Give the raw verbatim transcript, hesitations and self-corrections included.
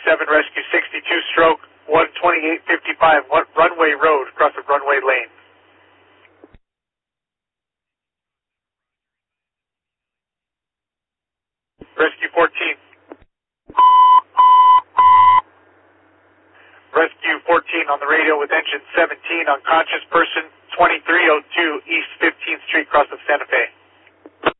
seven, Rescue sixty-two, stroke one twenty-eight fifty-five, what runway road across the runway lane. Rescue fourteen. Rescue fourteen on the radio with engine seventeen, unconscious person, twenty-three oh two East fifteenth Street, across of Santa Fe.